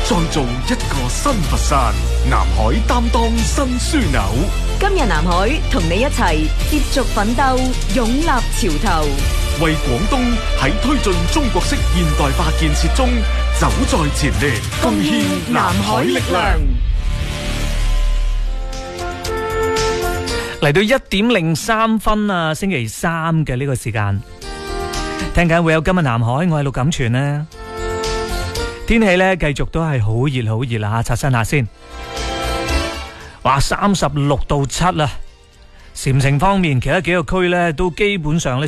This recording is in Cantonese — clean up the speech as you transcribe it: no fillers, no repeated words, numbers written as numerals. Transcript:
再造一個新佛山。南海擔當新樞紐， 今日南海同你一齊接續奮鬥，勇立潮頭， 為廣東喺推進中國式現代化建設中走在前列，貢獻南海力量。 嚟到1:03啊，星期三嘅呢個時間，聽緊會有今日南海，我係陸錦全呢。天氣呢繼續都係好熱好熱啦，刷新下先。話36.7啦。禪城方面，其他幾個區呢都基本上呢